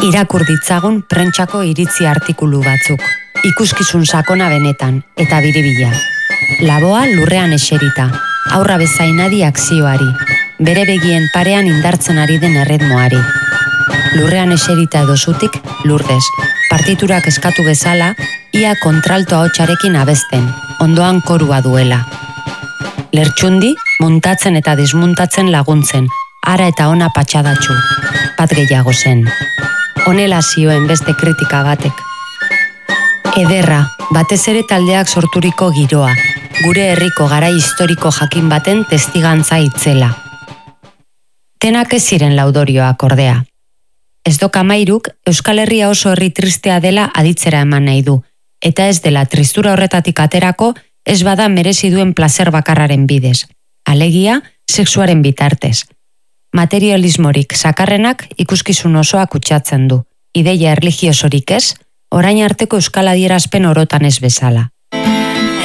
Irakur ditzagun prentsako iritzi artikulu batzuk, ikuskizun sakona benetan eta biribila. Laboa lurrean eserita, aurra bezain adi akzioari, bere begien parean indartzen ari den erritmoari. Lurrean eserita edo zutik, Lurdes, partiturak eskatu bezala, ia kontralto ahotsarekin abesten, ondoan korua duela. Lertxundi, muntatzen eta desmuntatzen laguntzen, ara eta ona patxadatxu, bat gehiago zen. Honela zioen beste kritika batek. Ederra, batez ere taldeak sorturiko giroa, gure herriko garai historiko jakin baten testigantza itzela. Denak ez ziren laudorioak ordea. Ez dok Amairuk Euskal Herria oso herri tristea dela aditzera eman nahi du, eta ez dela tristura horretatik aterako ez bada merezi duen plazer bakarraren bidez, alegia sexuaren bitartez. Materialismorik sakarrenak ikuskizun osoa kutsatzen du, ideia erlijiosorik ez, orain arteko euskal adierazpen orotan ez bezala.